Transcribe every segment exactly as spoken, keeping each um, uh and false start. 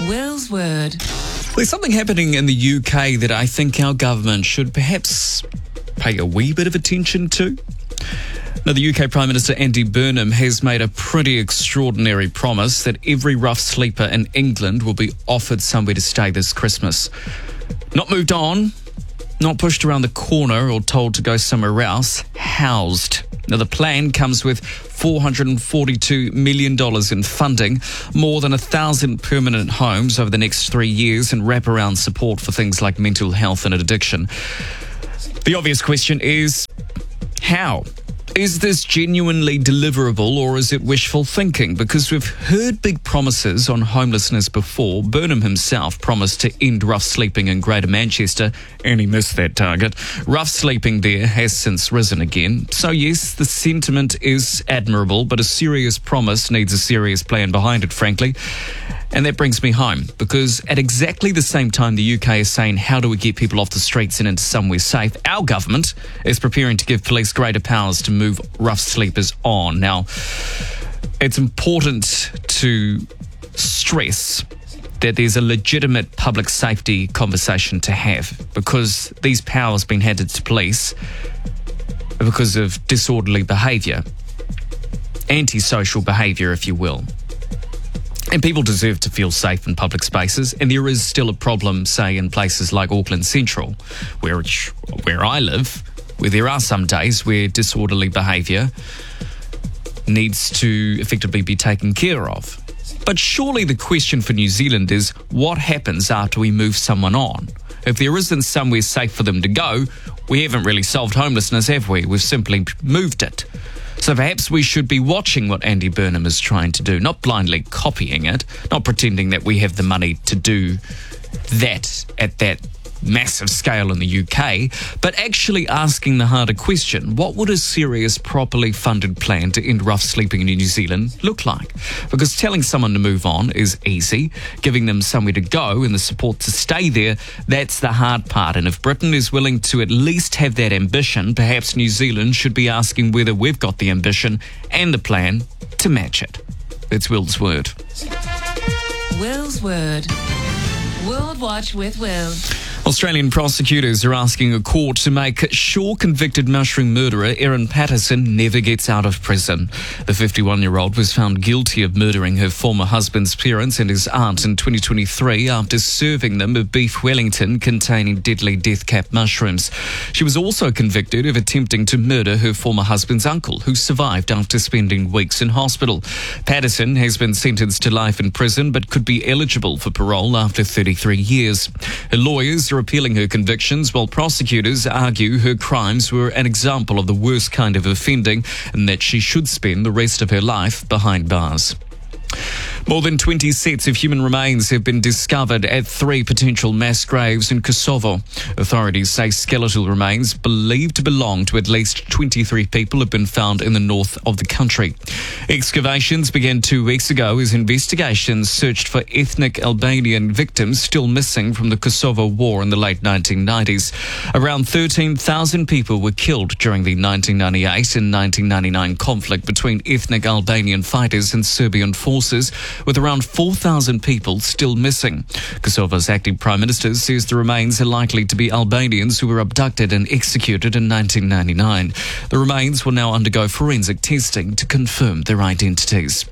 Will's Word. There's something happening in the U K that I think our government should perhaps pay a wee bit of attention to. Now, the U K Prime Minister Andy Burnham has made a pretty extraordinary promise that every rough sleeper in England will be offered somewhere to stay this Christmas. Not moved on, not pushed around the corner or told to go somewhere else, housed. Now, the plan comes with four hundred forty-two million dollars in funding, more than one thousand permanent homes over the next three years and wraparound support for things like mental health and addiction. The obvious question is, how? Is this genuinely deliverable or is it wishful thinking? Because we've heard big promises on homelessness before. Burnham himself promised to end rough sleeping in Greater Manchester, and he missed that target. Rough sleeping there has since risen again. So yes, the sentiment is admirable, but a serious promise needs a serious plan behind it, frankly. And that brings me home, because at exactly the same time the U K is saying, how do we get people off the streets and into somewhere safe, our government is preparing to give police greater powers to move rough sleepers on. Now, it's important to stress that there's a legitimate public safety conversation to have, because these powers being handed to police because of disorderly behaviour, antisocial behaviour, if you will. And people deserve to feel safe in public spaces, and there is still a problem, say, in places like Auckland Central, where, where I live, where there are some days where disorderly behaviour needs to effectively be taken care of. But surely the question for New Zealand is, what happens after we move someone on? If there isn't somewhere safe for them to go, we haven't really solved homelessness, have we? We've simply moved it. So perhaps we should be watching what Andy Burnham is trying to do, not blindly copying it, not pretending that we have the money to do that at that massive scale in the U K, but actually asking the harder question: what would a serious, properly funded plan to end rough sleeping in New Zealand look like? Because telling someone to move on is easy. Giving them somewhere to go and the support to stay there, that's the hard part. And if Britain is willing to at least have that ambition, perhaps New Zealand should be asking whether we've got the ambition and the plan to match it. That's Will's Word. Will's Word. World Watch with Will. Australian prosecutors are asking a court to make sure convicted mushroom murderer Erin Patterson never gets out of prison. The fifty-one-year-old was found guilty of murdering her former husband's parents and his aunt in twenty twenty-three after serving them a beef Wellington containing deadly death cap mushrooms. She was also convicted of attempting to murder her former husband's uncle, who survived after spending weeks in hospital. Patterson has been sentenced to life in prison but could be eligible for parole after thirty-three years. Her lawyers are appealing her convictions, while prosecutors argue her crimes were an example of the worst kind of offending and that she should spend the rest of her life behind bars. More than twenty sets of human remains have been discovered at three potential mass graves in Kosovo. Authorities say skeletal remains believed to belong to at least twenty-three people have been found in the north of the country. Excavations began two weeks ago as investigations searched for ethnic Albanian victims still missing from the Kosovo War in the late nineteen nineties. Around thirteen thousand people were killed during the nineteen ninety-eight and nineteen ninety-nine conflict between ethnic Albanian fighters and Serbian forces, with around four thousand people still missing. Kosovo's acting Prime Minister says the remains are likely to be Albanians who were abducted and executed in nineteen ninety-nine. The remains will now undergo forensic testing to confirm their identities.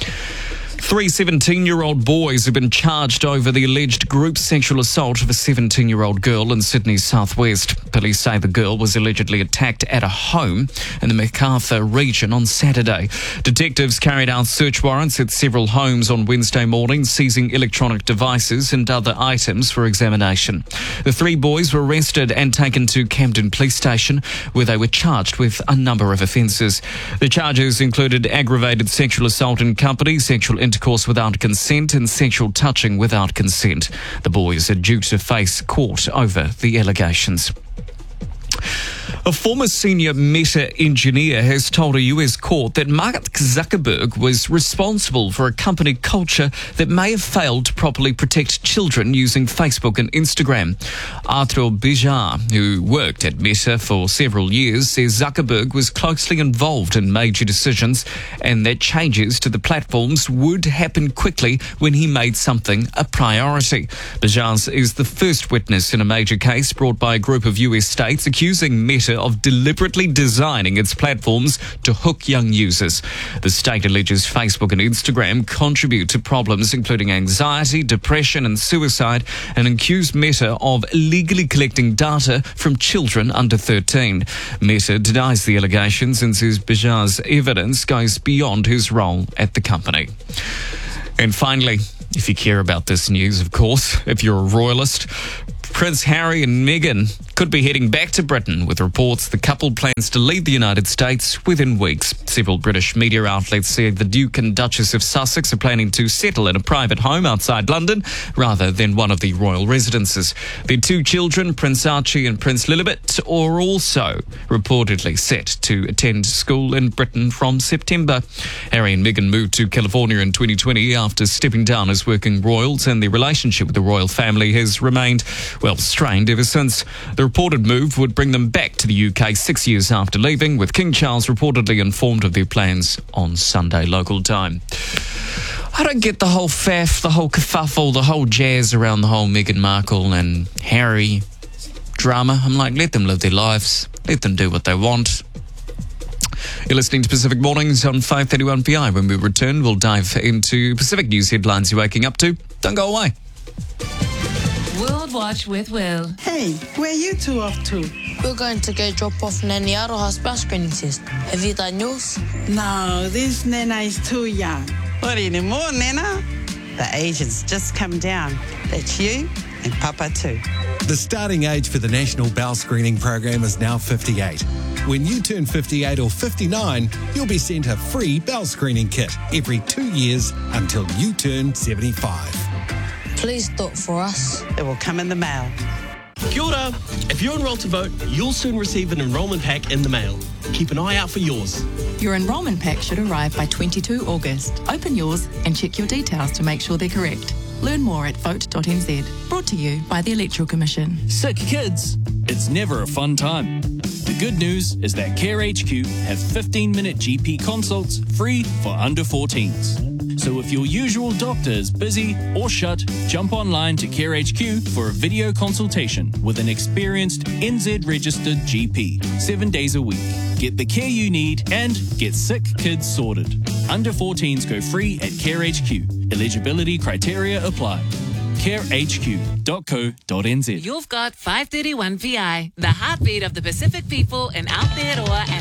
Three seventeen-year-old boys have been charged over the alleged group sexual assault of a seventeen-year-old girl in Sydney's southwest. Police say the girl was allegedly attacked at a home in the Macarthur region on Saturday. Detectives carried out search warrants at several homes on Wednesday morning, seizing electronic devices and other items for examination. The three boys were arrested and taken to Camden Police Station, where they were charged with a number of offences. The charges included aggravated sexual assault in company, sexual intercourse without consent and sexual touching without consent. The boys are due to face court over the allegations. A former senior Meta engineer has told a U S court that Mark Zuckerberg was responsible for a company culture that may have failed to properly protect children using Facebook and Instagram. Arthur Bejar, who worked at Meta for several years, says Zuckerberg was closely involved in major decisions and that changes to the platforms would happen quickly when he made something a priority. Bejar is the first witness in a major case brought by a group of U S states accusing Meta of deliberately designing its platforms to hook young users. The state alleges Facebook and Instagram contribute to problems including anxiety, depression and suicide, and accused Meta of illegally collecting data from children under thirteen. Meta denies the allegations and says Bejar's evidence goes beyond his role at the company. And finally, if you care about this news, of course, if you're a royalist, Prince Harry and Meghan could be heading back to Britain, with reports the couple plans to leave the United States within weeks. Several British media outlets say the Duke and Duchess of Sussex are planning to settle in a private home outside London rather than one of the royal residences. Their two children, Prince Archie and Prince Lilibet, are also reportedly set to attend school in Britain from September. Harry and Meghan moved to California in twenty twenty after stepping down as working royals, and their relationship with the royal family has remained, well, strained ever since. The reported move would bring them back to the U K six years after leaving, with King Charles reportedly informed of their plans on Sunday local time. I don't get the whole faff, the whole kerfuffle, the whole jazz around the whole Meghan Markle and Harry drama. I'm like, let them live their lives. Let them do what they want. You're listening to Pacific Mornings on five thirty-one P I. When we return, we'll dive into Pacific news headlines you're waking up to. Don't go away. World Watch with Will. Hey, where are you two off to? We're going to go drop off Nanny Aroha's bus screening test. Have you done yours? No, this Nana is too young. What anymore, Nana? The age has just come down. That's you and Papa too. The starting age for the National Bowel Screening Program is now fifty-eight. When you turn fifty-eight or fifty-nine, you'll be sent a free bowel screening kit every two years until you turn seventy-five. Please stop for us. It will come in the mail. Kia ora. If you're enrolled to vote, you'll soon receive an enrolment pack in the mail. Keep an eye out for yours. Your enrolment pack should arrive by the twenty-second of August. Open yours and check your details to make sure they're correct. Learn more at vote dot n z. Brought to you by the Electoral Commission. Sick kids, it's never a fun time. The good news is that Care H Q have fifteen minute G P consults free for under fourteens. So if your usual doctor is busy or shut, jump online to Care H Q for a video consultation with an experienced N Z-registered G P, seven days a week. Get the care you need and get sick kids sorted. Under fourteens go free at Care H Q. Eligibility criteria apply. care h q dot co dot n z. You've got five thirty-one P I, the heartbeat of the Pacific people in Aotearoa and